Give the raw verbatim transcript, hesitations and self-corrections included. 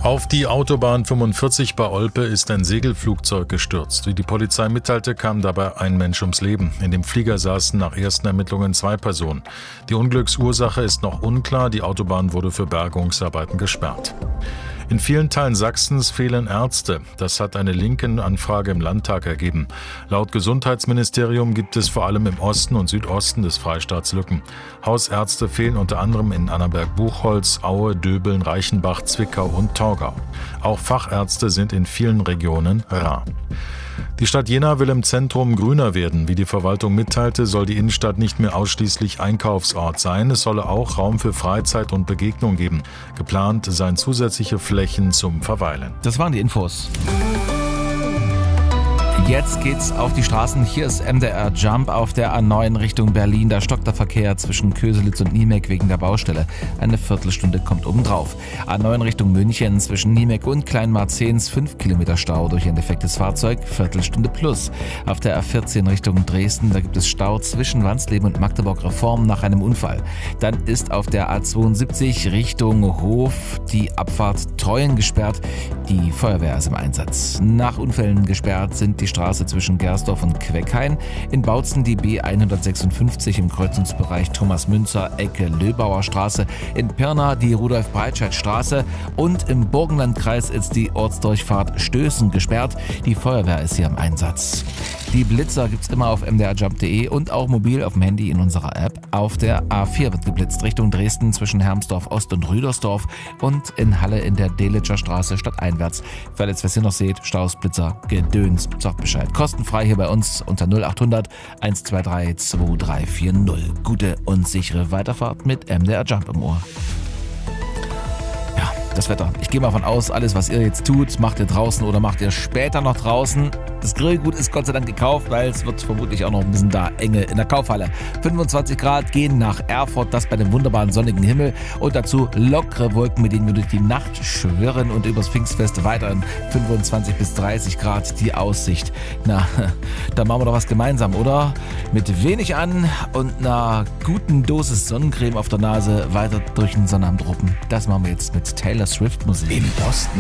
Auf die Autobahn fünfundvierzig bei Olpe ist ein Segelflugzeug gestürzt. Wie die Polizei mitteilte, kam dabei ein Mensch ums Leben. In dem Flieger saßen nach ersten Ermittlungen zwei Personen. Die Unglücksursache ist noch unklar. Die Autobahn wurde für Bergungsarbeiten gesperrt. In vielen Teilen Sachsens fehlen Ärzte. Das hat eine Linken-Anfrage im Landtag ergeben. Laut Gesundheitsministerium gibt es vor allem im Osten und Südosten des Freistaats Lücken. Hausärzte fehlen unter anderem in Annaberg-Buchholz, Aue, Döbeln, Reichenbach, Zwickau und Torgau. Auch Fachärzte sind in vielen Regionen rar. Die Stadt Jena will im Zentrum grüner werden. Wie die Verwaltung mitteilte, soll die Innenstadt nicht mehr ausschließlich Einkaufsort sein. Es solle auch Raum für Freizeit und Begegnung geben. Geplant seien zusätzliche Flächen zum Verweilen. Das waren die Infos. Jetzt geht's auf die Straßen. Hier ist M D R Jump auf der A neun Richtung Berlin. Da stockt der Verkehr zwischen Köselitz und Niemek wegen der Baustelle. Eine Viertelstunde kommt obendrauf. A neun Richtung München zwischen Niemek und Kleinmarzens fünf Kilometer Stau durch ein defektes Fahrzeug. Viertelstunde plus. Auf der A vierzehn Richtung Dresden, da gibt es Stau zwischen Wansleben und Magdeburg Reform nach einem Unfall. Dann ist auf der A zweiundsiebzig Richtung Hof die Abfahrt Treuen gesperrt. Die Feuerwehr ist im Einsatz. Nach Unfällen gesperrt sind die Straße zwischen Gersdorf und Queckhain, in Bautzen die B hundertsechsundfünfzig im Kreuzungsbereich Thomas-Münzer, Ecke Löbauer Straße, in Pirna die Rudolf-Breitscheid-Straße und im Burgenlandkreis ist die Ortsdurchfahrt Stößen gesperrt. Die Feuerwehr ist hier im Einsatz. Die Blitzer gibt's immer auf m d r jump punkt d e und auch mobil auf dem Handy in unserer App. Auf der A vier wird geblitzt Richtung Dresden zwischen Hermsdorf Ost und Rüdersdorf und in Halle in der Delitscher Straße stadteinwärts. Falls ihr es noch seht, Staus, Blitzer, Gedöns, sagt Bescheid. Kostenfrei hier bei uns unter null achthundert eins zwei drei zwei drei vier null. Gute und sichere Weiterfahrt mit M D R Jump im Ohr. Ja, das Wetter. Ich gehe mal von aus, alles was ihr jetzt tut, macht ihr draußen oder macht ihr später noch draußen. Das Grillgut ist Gott sei Dank gekauft, weil es wird vermutlich auch noch ein bisschen da enge in der Kaufhalle. fünfundzwanzig Grad gehen nach Erfurt, das bei dem wunderbaren sonnigen Himmel und dazu lockere Wolken, mit denen wir durch die Nacht schwirren und übers Pfingstfest weiterhin fünfundzwanzig bis dreißig Grad die Aussicht. Na, da machen wir doch was gemeinsam, oder? Mit wenig an und einer guten Dosis Sonnencreme auf der Nase weiter durch den Sonnabend ruppen. Das machen wir jetzt mit Taylor Swift Musik. Im Osten